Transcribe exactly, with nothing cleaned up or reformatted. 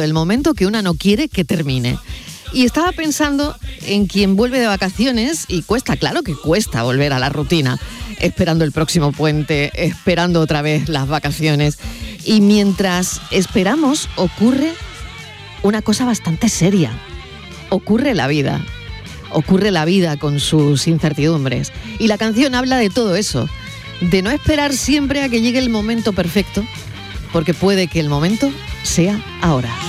el momento que una no quiere que termine. Y estaba pensando en quien vuelve de vacaciones y cuesta, claro que cuesta volver a la rutina, esperando el próximo puente, esperando otra vez las vacaciones. Y mientras esperamos ocurre una cosa bastante seria. Ocurre la vida. Ocurre la vida con sus incertidumbres. Y la canción habla de todo eso, de no esperar siempre a que llegue el momento perfecto, porque puede que el momento sea ahora.